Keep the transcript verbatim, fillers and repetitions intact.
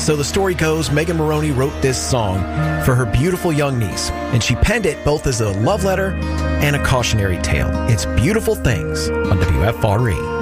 So the story goes, Megan Moroney wrote this song for her beautiful young niece, and she penned it both as a love letter and a cautionary tale. It's Beautiful Things on W F R E.